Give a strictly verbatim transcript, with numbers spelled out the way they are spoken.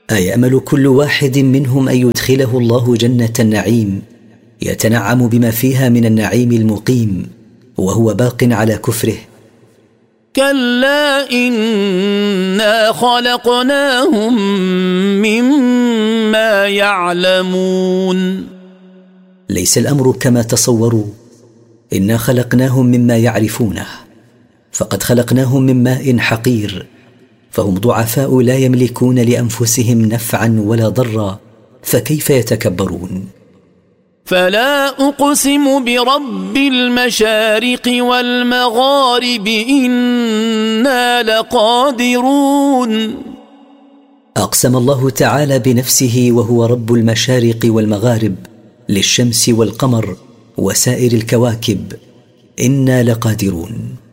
أيأمل كل واحد منهم أن يدخله الله جنة النعيم يتنعم بما فيها من النعيم المقيم وهو باق على كفره؟ كلا إنا خلقناهم مما يعلمون. ليس الأمر كما تصوروا، إنا خلقناهم مما يعرفونه، فقد خلقناهم من ماء حقير، فهم ضعفاء لا يملكون لأنفسهم نفعا ولا ضرا، فكيف يتكبرون؟ فلا أقسم برب المشارق والمغارب إنا لقادرون. أقسم الله تعالى بنفسه وهو رب المشارق والمغارب للشمس والقمر وسائر الكواكب، إنا لقادرون.